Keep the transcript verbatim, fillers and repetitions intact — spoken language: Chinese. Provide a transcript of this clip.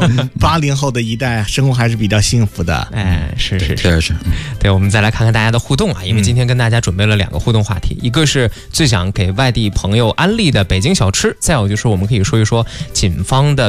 八零后的一代生活还是比较幸福的。 哎，是是是是， 对，我们再来看看大家的互动啊，因为今天跟大家准备了两个互动话题，一个是最想给外地朋友安利的北京小吃，再有就是我们可以说一说锦芳的